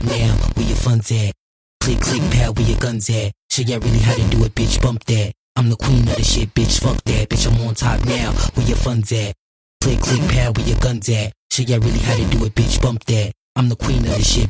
now, where your funds at? Click, click, pal, where your guns at? Show ya really how to do it, bitch, bump that. I'm the queen of the shit, bitch, fuck that. Bitch, I'm on top now, where your funds at? Click, click, pal, where your guns at? Show ya really how to do it, bitch, bump that. I'm the queen of the shit,